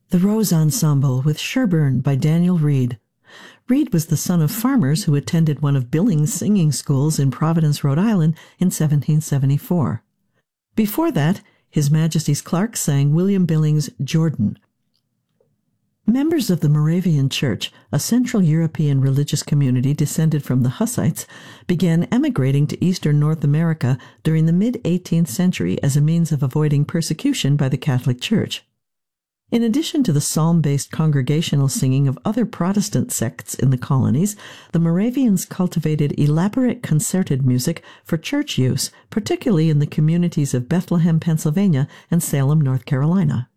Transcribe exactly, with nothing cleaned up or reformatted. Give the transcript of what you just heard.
The Rose Ensemble with Sherburne by Daniel Reed. Reed was the son of farmers who attended one of Billings' singing schools in Providence, Rhode Island in seventeen seventy-four. Before that, His Majesty's Clark sang William Billings' Jordan. Members of the Moravian Church, a Central European religious community descended from the Hussites, began emigrating to eastern North America during the mid-eighteenth century as a means of avoiding persecution by the Catholic Church. In addition to the psalm-based congregational singing of other Protestant sects in the colonies, the Moravians cultivated elaborate concerted music for church use, particularly in the communities of Bethlehem, Pennsylvania, and Salem, North Carolina.